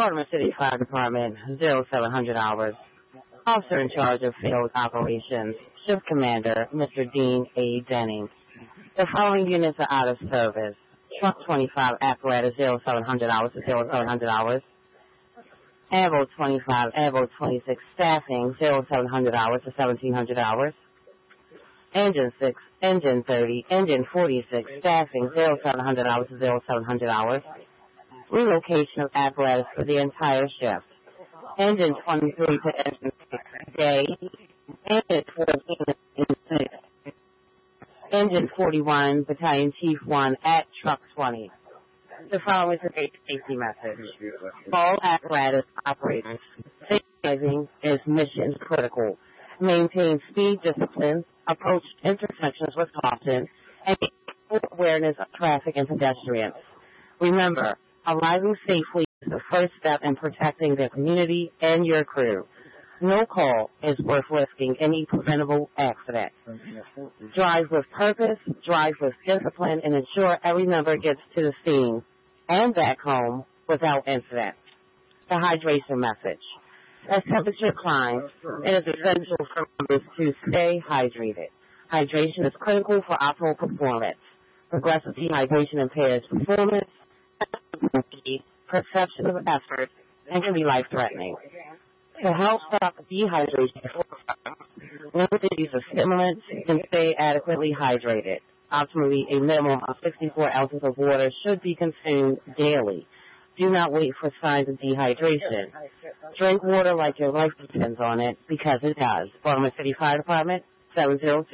Baltimore City Fire Department, 0700 hours. Officer in charge of field operations, Shift Commander, Mr. Dean A. Denning. The following units are out of service. Truck 25 apparatus, 0700 hours to 0700 hours. Airboat 25, Airboat 26 staffing, 0700 hours to 1700 hours. Engine 6, Engine 30, Engine 46 staffing, 0700 hours to 0700 hours. Relocation of apparatus for the entire shift. Engine 23 to Engine 6 day. Engine 14 to Engine 6. Engine 41, Battalion Chief 1 at Truck 20. The following is a safety message. All apparatus operators. Safe driving is mission critical. Maintain speed discipline, approach intersections with caution, and awareness of traffic and pedestrians. Remember, arriving safely is the first step in protecting the community and your crew. No call is worth risking any preventable accident. Drive with purpose, drive with discipline, and ensure every member gets to the scene and back home without incident. The hydration message. As temperature climbs, it is essential for members to stay hydrated. Hydration is critical for optimal performance. Progressive dehydration impairs performance, perception of effort, and can be life-threatening. To help stop dehydration, limit the use of stimulants and stay adequately hydrated. Optimally, a minimum of 64 ounces of water should be consumed daily. Do not wait for signs of dehydration. Drink water like your life depends on it, because it does. Baltimore City Fire Department, 702.